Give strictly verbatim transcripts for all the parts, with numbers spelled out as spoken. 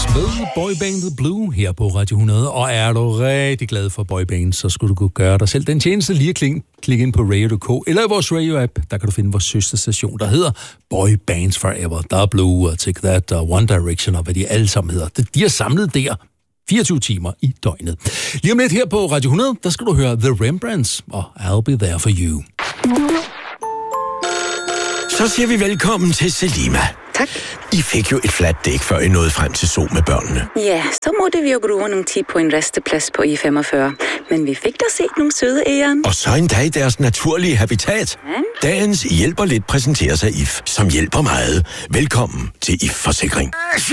med boybandet Blue her på Radio hundrede. Og er du rigtig glad for boybands, så skulle du kunne gøre dig selv den tjeneste lige at klikke, klikke ind på radio punktum d k eller i vores radio-app. Der kan du finde vores søsterstation, der hedder Boybands Forever. Der er Blue og Take That og One Direction og hvad de alle sammen hedder. De er samlet der fireogtyve timer i døgnet. Lige om lidt her på Radio hundrede, der skal du høre The Rembrandts og I'll Be There For You. Så siger vi velkommen til Selima. Tak. I fik jo et fladt dæk, før I nåede frem til Zoo med børnene. Ja, så måtte vi jo bruge nogle tid på en resteplads på I femogfyrre. Men vi fik da set nogle søde æren. Og så endda i deres naturlige habitat. Ja. Dagens Hjælper Lidt præsenteres af I F, som hjælper meget. Velkommen til I F-forsikring.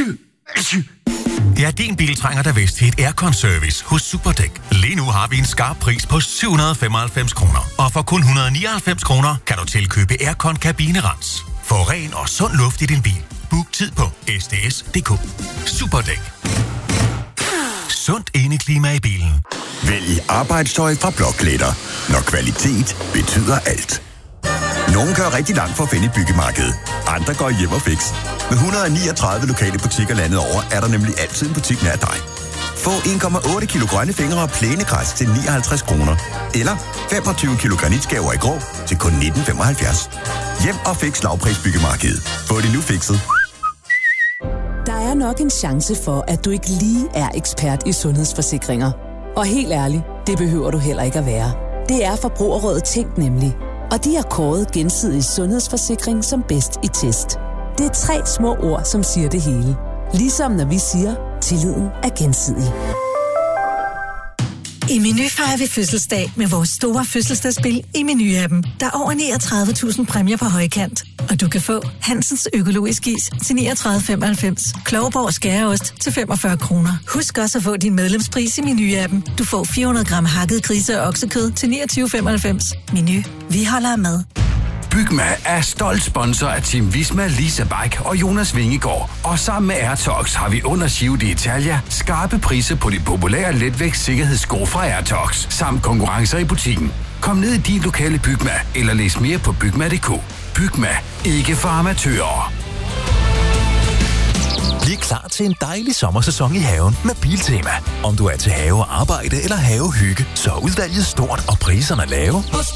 Ja, din bil trænger da vist til et aircon-service hos Superdæk. Lige nu har vi en skarp pris på syv hundrede og femoghalvfems kroner. Og for kun et hundrede og nioghalvfems kroner kan du tilkøbe aircon-kabinerens. Få ren og sund luft i din bil. Book tid på s d s punktum d k. Superdæk. Sundt indeklima i bilen. Vælg arbejdstøj fra Blokletter, når kvalitet betyder alt. Nogle kører rigtig langt for at finde et byggemarked. Andre går hjem og fix. Med et hundrede og niogtredive lokale butikker landet over, er der nemlig altid en butik nær dig. Få en komma otte kilo grønne fingre og plænegræs til nioghalvtreds kroner. Eller femogtyve kilo granitskaver i grå til kun nitten femoghalvfjerds. Hjem og fix lavpris byggemarked. Få det nu fikset. Der er nok en chance for, at du ikke lige er ekspert i sundhedsforsikringer. Og helt ærligt, det behøver du heller ikke at være. Det er Forbrugerrådet Tænk nemlig. Og de har kåret Gensidig Sundhedsforsikring som bedst i test. Det er tre små ord, som siger det hele. Ligesom når vi siger, tilliden er gensidig. I Meny fejrer vi fødselsdag med vores store fødselsdagsspil i Meny-appen. Der er over niogtredive tusind præmier på højkant. Og du kan få Hansens økologisk is til niogtredive femoghalvfems, Klovborg skæreost til femogfyrre kroner. Husk også at få din medlemspris i Meny-appen. Du får fire hundrede gram hakket grise- og oksekød til niogtyve femoghalvfems. Meny. Vi holder af mad. Bygma er stolt sponsor af Team Visma, Lisa Bike og Jonas Vingegaard. Og sammen med Airtox har vi under Giro d'Italia skarpe priser på de populære letvægts sikkerhedssko fra Airtox, samt konkurrencer i butikken. Kom ned i din lokale Bygma, eller læs mere på bygma punktum d k. Bygma. Ikke for amatører. Bliv klar til en dejlig sommersæson i haven med Biltema. Om du er til have og arbejde eller havehygge, så er udvalget stort og priserne lave.